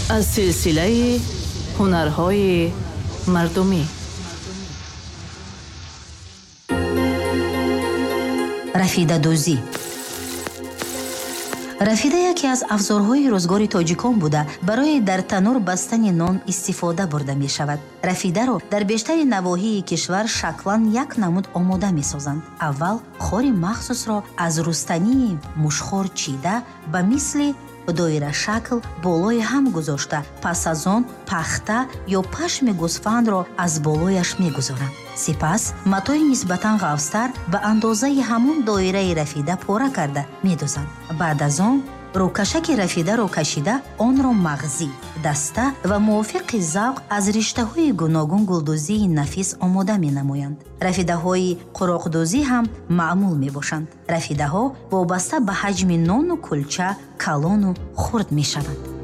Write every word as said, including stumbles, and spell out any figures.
аз силсилаи ҳунарҳои мардумӣ. рафидадӯзӣ. рафида яке аз афзорҳои рӯзгори тоҷикон буда барои дар танӯр бастани нон истифода бурда мешавад. рафидаро дар бештари навоҳии кишвар шаклан як намуд омода месозанд. аввал хори махсусро аз рустании мушхор чида ба мисли доирашакл болои ҳам гузошта, пас аз он пахта ё пашми гӯсфандро аз болояш мегузоранд. сипас матои нисбатан ғафстар ба андозаи ҳамон доираи рафида пора карда медозанд. баъд аз он рӯкашаки рафидаро кашида онро мағзӣ, даста ва мувофиқи завқ аз риштаҳои гуногун гулдӯзии нафис омода менамоянд. рафидаҳои қуроқдӯзӣ ҳам маъмул мебошанд. рафидаҳо вобаста ба ҳаҷми нону кулча, калону хурд мешаванд.